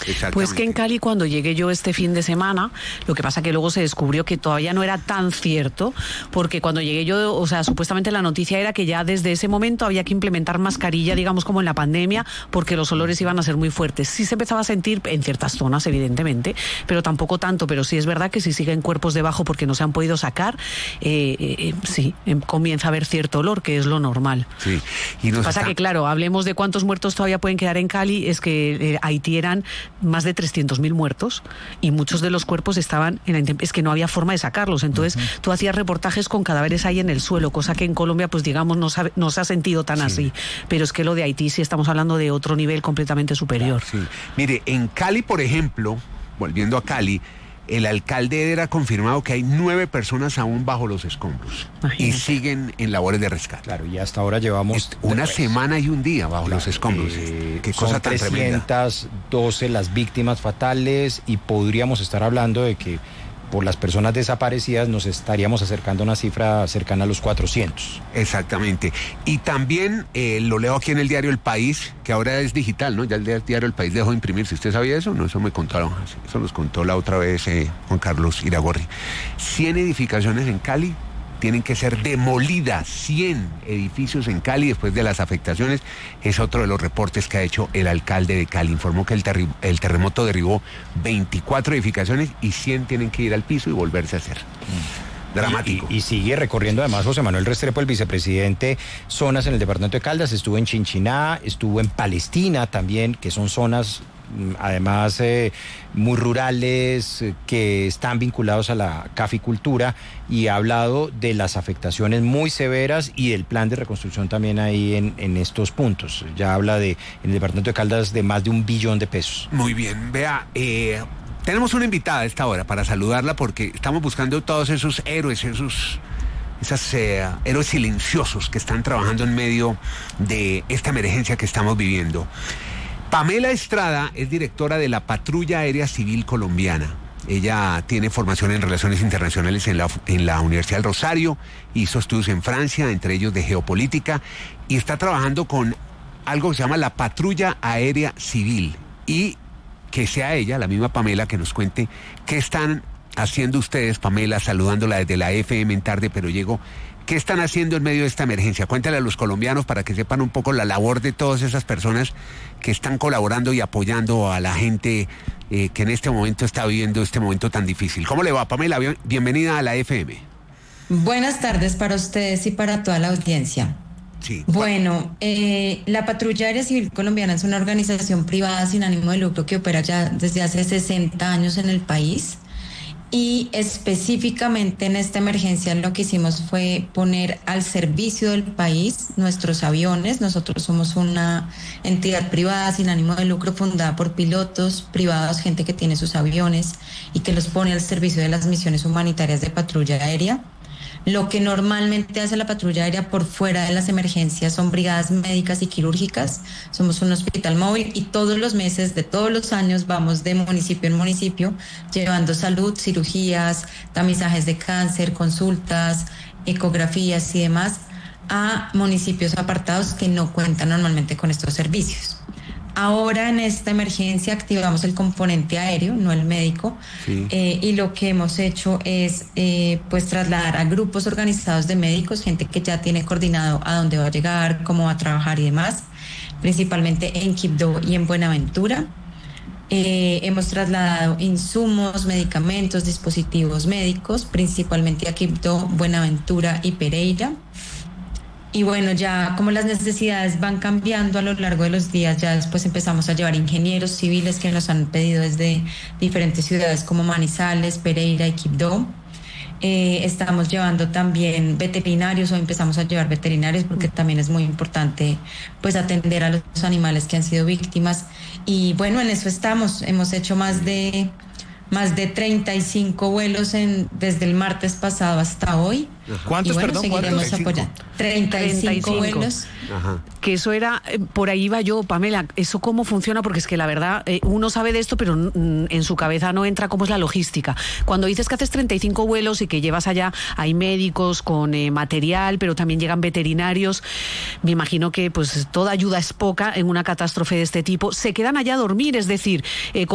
Pues que en Cali, cuando llegué yo este fin de semana, lo que pasa que luego se descubrió que todavía no era tan cierto, porque cuando llegué yo, o sea, supuestamente la noticia era que ya desde ese momento había que implementar mascarilla, digamos como en la pandemia, porque los olores iban a ser muy fuertes. Sí se empezaba a sentir en ciertas zonas, evidentemente, pero tampoco tanto. Pero sí es verdad que si siguen cuerpos debajo porque no se han podido sacar, sí, comienza a haber cierto olor, que es lo normal. Sí. Y nos pasa que, claro, hablemos de cuántos muertos todavía pueden quedar en Cali, es que Haití eran más de 300.000 muertos y muchos de los cuerpos estaban en la intemperie, es que no había forma de sacarlos. Entonces, tú hacías reportajes con cadáveres ahí en el suelo, cosa que en Colombia, pues digamos, no se ha sentido tan así. Pero es que lo de Haití sí estamos hablando de otro nivel completamente superior. Sí. Mire, en Cali, por ejemplo, volviendo a Cali, el alcalde era confirmado que hay 9 personas aún bajo los escombros. Imagínate. Y siguen en labores de rescate. Claro, y hasta ahora llevamos una semana y un día bajo los escombros. Qué cosa tan tremenda. 312 las víctimas fatales, y podríamos estar hablando de que por las personas desaparecidas nos estaríamos acercando a una cifra cercana a los 400. Exactamente. Y también lo leo aquí en el diario El País, que ahora es digital, ¿no? Ya el diario El País dejó de imprimirse. ¿Usted sabía eso? No, eso me contaron. Eso nos contó la otra vez Juan Carlos Iragorri. 100 edificaciones en Cali tienen que ser demolidas. 100 edificios en Cali después de las afectaciones. Es otro de los reportes que ha hecho el alcalde de Cali. Informó que el terremoto derribó 24 edificaciones y 100 tienen que ir al piso y volverse a hacer. Dramático. Y sigue recorriendo además José Manuel Restrepo, el vicepresidente, zonas en el departamento de Caldas. Estuvo en Chinchiná, estuvo en Palestina también, que son zonas además muy rurales, que están vinculados a la caficultura, y ha hablado de las afectaciones muy severas y del plan de reconstrucción también ahí en estos puntos. Ya habla en el departamento de Caldas de más de 1 billón de pesos. Muy bien, vea, tenemos una invitada a esta hora para saludarla, porque estamos buscando todos esos héroes, esos héroes silenciosos que están trabajando en medio de esta emergencia que estamos viviendo. Pamela Estrada es directora de la Patrulla Aérea Civil Colombiana. Ella tiene formación en Relaciones Internacionales en la Universidad del Rosario, hizo estudios en Francia, entre ellos de geopolítica, y está trabajando con algo que se llama la Patrulla Aérea Civil. Y que sea ella, la misma Pamela, que nos cuente qué están haciendo ustedes, Pamela, saludándola desde la FM en Tarde Pero Llego. ¿Qué están haciendo en medio de esta emergencia? Cuéntale a los colombianos para que sepan un poco la labor de todas esas personas que están colaborando y apoyando a la gente que en este momento está viviendo este momento tan difícil. ¿Cómo le va, Pamela? Bienvenida a la FM. Buenas tardes para ustedes y para toda la audiencia. Sí. Bueno, la Patrulla Aérea Civil Colombiana es una organización privada sin ánimo de lucro que opera ya desde hace 60 años en el país. Y específicamente en esta emergencia lo que hicimos fue poner al servicio del país nuestros aviones. Nosotros somos una entidad privada sin ánimo de lucro fundada por pilotos privados, gente que tiene sus aviones y que los pone al servicio de las misiones humanitarias de patrulla aérea. Lo que normalmente hace la patrulla aérea por fuera de las emergencias son brigadas médicas y quirúrgicas. Somos un hospital móvil y todos los meses de todos los años vamos de municipio en municipio llevando salud, cirugías, tamizajes de cáncer, consultas, ecografías y demás a municipios apartados que no cuentan normalmente con estos servicios. Ahora en esta emergencia activamos el componente aéreo, no el médico, sí. Y lo que hemos hecho es pues trasladar a grupos organizados de médicos, gente que ya tiene coordinado a dónde va a llegar, cómo va a trabajar y demás, principalmente en Quibdó y en Buenaventura. Hemos trasladado insumos, medicamentos, dispositivos médicos, principalmente a Quibdó, Buenaventura y Pereira. Y bueno, ya como las necesidades van cambiando a lo largo de los días, ya después empezamos a llevar ingenieros civiles que nos han pedido desde diferentes ciudades como Manizales, Pereira y Quibdó. Estamos llevando también veterinarios, o empezamos a llevar veterinarios porque también es muy importante pues atender a los animales que han sido víctimas. Y bueno, en eso estamos. Hemos hecho más de 35 vuelos desde el martes pasado hasta hoy. ¿Cuántos, y bueno, perdón? seguiremos apoyando. 35 vuelos. Ajá. Que eso era, por ahí iba yo, Pamela, ¿eso cómo funciona? Porque es que la verdad, uno sabe de esto, pero en su cabeza no entra cómo es la logística. Cuando dices que haces 35 vuelos y que llevas allá, hay médicos con material, pero también llegan veterinarios, me imagino que pues toda ayuda es poca en una catástrofe de este tipo. ¿Se quedan allá a dormir? Es decir,